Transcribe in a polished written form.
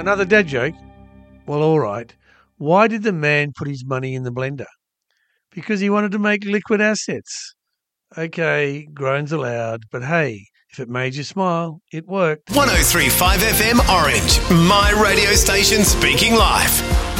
Another dad joke? Well, all right. Why did the man put his money in the blender? Because he wanted to make liquid assets. Okay, groans allowed, but hey, if it made you smile, it worked. 103.5 FM Orange, my radio station speaking life.